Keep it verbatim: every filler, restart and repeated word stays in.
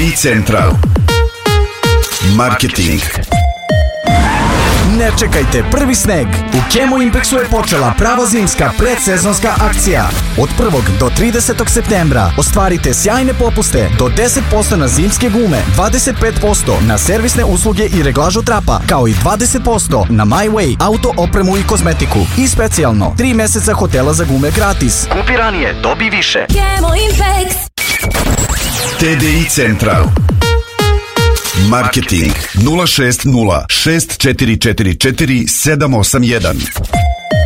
I Central. Marketing. Ne čekajte prvi sneg. U Chemo Impexu je počela prava zimska predsezonska akcija. Od prvog do tridesetog septembra ostvarite sjajne popuste do deset posto na zimske gume, dvadeset pet posto na servisne usluge i reglažu trapa, kao i dvadeset posto na My Way, auto opremu i kozmetiku. I specijalno, tri meseca hotela za gume gratis. Kupi ranije, dobi više. Chemo Impex. T D I Central. Marketing nula šest nula šest četiri četiri četiri sedam osam jedan.